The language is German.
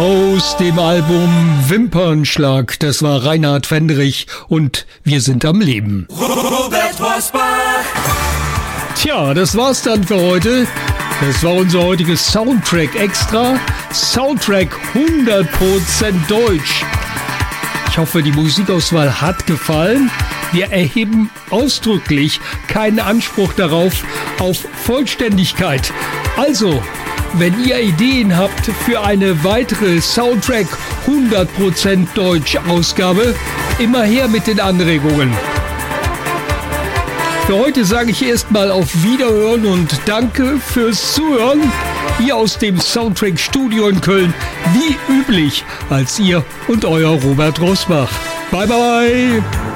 Aus dem Album Wimpernschlag, das war Reinhard Fendrich und Wir sind am Leben. Robert Rosbach. Tja, das war's dann für heute. Das war unser heutiges Soundtrack Extra. Soundtrack 100% Deutsch. Ich hoffe, die Musikauswahl hat gefallen. Wir erheben ausdrücklich keinen Anspruch darauf, auf Vollständigkeit. Also, wenn ihr Ideen habt für eine weitere Soundtrack 100% Deutsch Ausgabe, immer her mit den Anregungen. Für heute sage ich erstmal auf Wiederhören und danke fürs Zuhören. Hier aus dem Soundtrack Studio in Köln, wie üblich, als ihr und euer Robert Rosbach. Bye bye!